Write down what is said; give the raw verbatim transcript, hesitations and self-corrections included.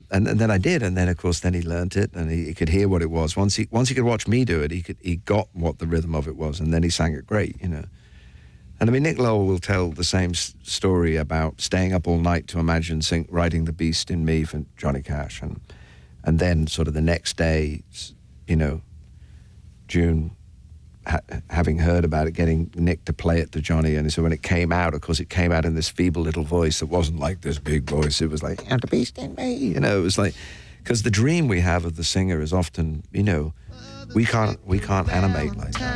and, and then I did, and then of course, then he learnt it, and he, he could hear what it was. Once he once he could watch me do it, he could he got what the rhythm of it was, and then he sang it great, you know. And I mean, Nick Lowell will tell the same s- story about staying up all night to imagine sing, writing The Beast in Me for Johnny Cash, and and then sort of the next day, you know, June. Ha- having heard about it, getting Nick to play it to Johnny, and so when it came out, of course, it came out in this feeble little voice that wasn't like this big voice. It was like, "And the beast in me," you know. It was like, because the dream we have of the singer is often, you know, we can't we can't animate like that.